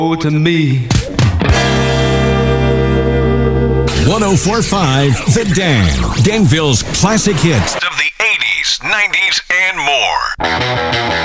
Oh, to me. 104.5 The Dan. Danville's classic hits of the 80s, 90s, and more.